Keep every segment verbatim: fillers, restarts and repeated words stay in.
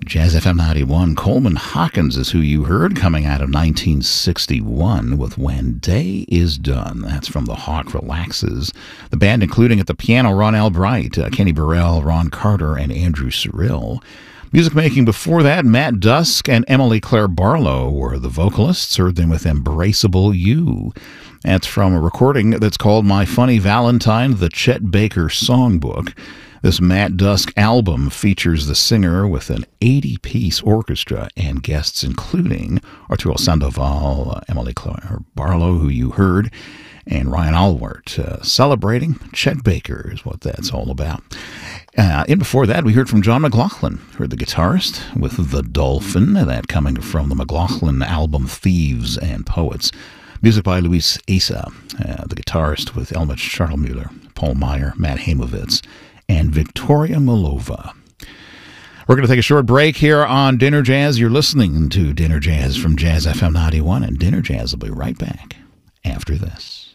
Jazz F M ninety-one. Coleman Hawkins is who you heard, coming out of nineteen sixty-one with When Day Is Done. That's from the Hawk Relaxes. The band including at the piano Ron Albright, uh, Kenny Burrell, Ron Carter, and Andrew Cyril. Music making before that, Matt Dusk and Emily Claire Barlow were the vocalists. Heard them with Embraceable You. That's from a recording that's called My Funny Valentine, the Chet Baker Songbook. This Matt Dusk album features the singer with an eighty-piece orchestra and guests including Arturo Sandoval, uh, Emily Claire Barlow, who you heard, and Ryan Allwart. Uh, celebrating Chet Baker is what that's all about. Uh, and before that, we heard from John McLaughlin, heard the guitarist with The Dolphin, that coming from the McLaughlin album Thieves and Poets. Music by Luis Asa, uh, the guitarist with Elmich Charlmuller, Paul Meyer, Matt Hamovitz, and Victoria Milova. We're going to take a short break here on Dinner Jazz. You're listening to Dinner Jazz from Jazz F M ninety-one, and Dinner Jazz will be right back after this.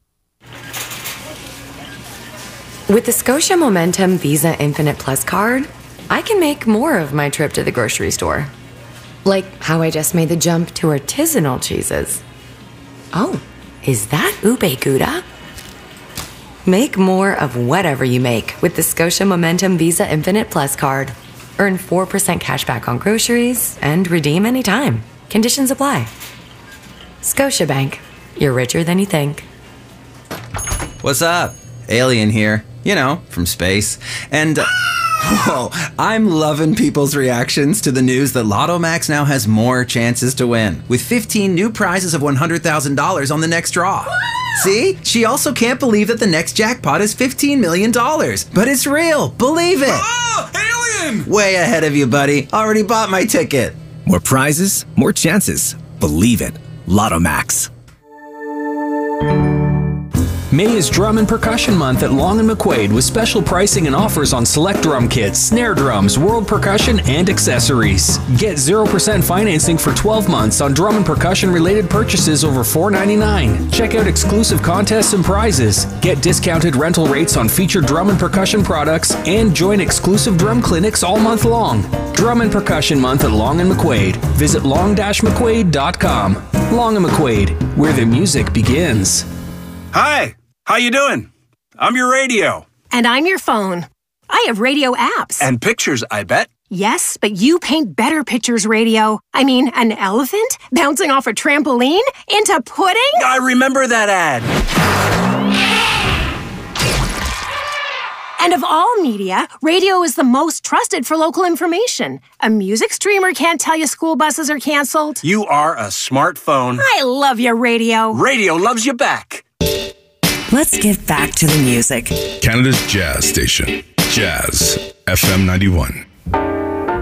With the Scotia Momentum Visa Infinite Plus card, I can make more of my trip to the grocery store. Like how I just made the jump to artisanal cheeses. Oh, is that ube gouda? Make more of whatever you make with the Scotia Momentum Visa Infinite Plus card. Earn four percent cash back on groceries and redeem anytime. Conditions apply. Scotiabank. You're richer than you think. What's up? Alien here. You know, from space. And... Uh, whoa, I'm loving people's reactions to the news that Lotto Max now has more chances to win, with fifteen new prizes of one hundred thousand dollars on the next draw. See? She also can't believe that the next jackpot is fifteen million dollars. But it's real. Believe it. Oh, alien! Way ahead of you, buddy. Already bought my ticket. More prizes, more chances. Believe it. Lotto Max. May is Drum and Percussion Month at Long and McQuaid with special pricing and offers on select drum kits, snare drums, world percussion, and accessories. Get zero percent financing for twelve months on drum and percussion related purchases over four ninety-nine. Check out exclusive contests and prizes. Get discounted rental rates on featured drum and percussion products and join exclusive drum clinics all month long. Drum and Percussion Month at Long and McQuaid. Visit long dash mcquaid dot com. Long and McQuaid, where the music begins. Hi, how you doing? I'm your radio. And I'm your phone. I have radio apps. And pictures, I bet. Yes, but you paint better pictures, radio. I mean, an elephant bouncing off a trampoline into pudding? I remember that ad. And of all media, radio is the most trusted for local information. A music streamer can't tell you school buses are canceled. You are a smartphone. I love your radio. Radio loves you back. Let's get back to the music. Canada's Jazz Station, Jazz F M ninety-one.